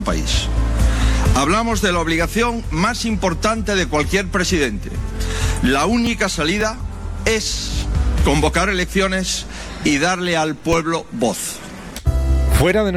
país. Hablamos de la obligación más importante de cualquier presidente. La única salida es convocar elecciones y darle al pueblo voz. Fuera de